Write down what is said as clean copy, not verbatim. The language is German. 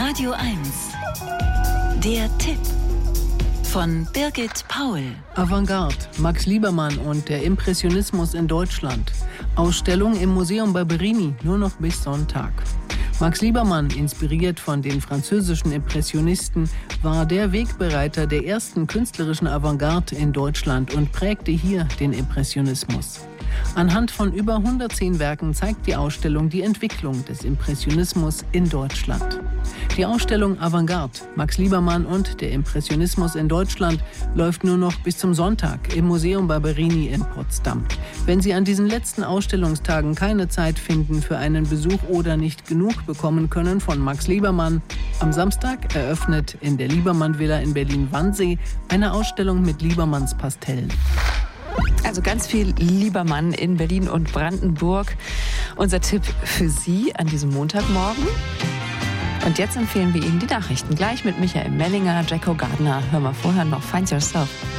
Radio 1. Der Tipp von Birgit Paul. Avantgarde, Max Liebermann und der Impressionismus in Deutschland. Ausstellung im Museum Barberini, nur noch bis Sonntag. Max Liebermann, inspiriert von den französischen Impressionisten, war der Wegbereiter der ersten künstlerischen Avantgarde in Deutschland und prägte hier den Impressionismus. Anhand von über 110 Werken zeigt die Ausstellung die Entwicklung des Impressionismus in Deutschland. Die Ausstellung Avantgarde, Max Liebermann und der Impressionismus in Deutschland läuft nur noch bis zum Sonntag im Museum Barberini in Potsdam. Wenn Sie an diesen letzten Ausstellungstagen keine Zeit finden für einen Besuch oder nicht genug bekommen können von Max Liebermann, am Samstag eröffnet in der Liebermann-Villa in Berlin-Wannsee eine Ausstellung mit Liebermanns Pastellen. Also ganz viel Liebermann in Berlin und Brandenburg. Unser Tipp für Sie an diesem Montagmorgen. Und jetzt empfehlen wir Ihnen die Nachrichten. Gleich mit Michael Mellinger, Jacko Gardner. Hör mal vorher noch Find Yourself.